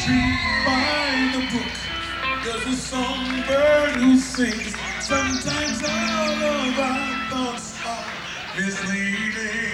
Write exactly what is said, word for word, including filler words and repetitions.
By the brook, there's a songbird who sings. Sometimes all of our thoughts are misleading.